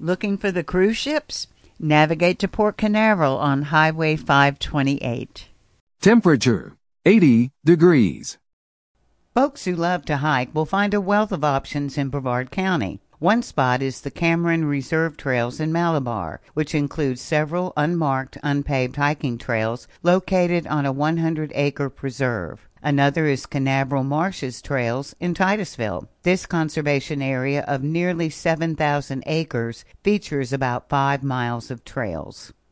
Looking for the cruise ships? Navigate to Port Canaveral on Highway 528. Temperature, 80 degrees. Folks who love to hike will find a wealth of options in Brevard County. One spot is the Cameron Reserve Trails in Malabar, which includes several unmarked, unpaved hiking trails located on a 100-acre preserve. Another is Canaveral Marshes Trails in Titusville. This conservation area of nearly 7,000 acres features about 5 miles of trails.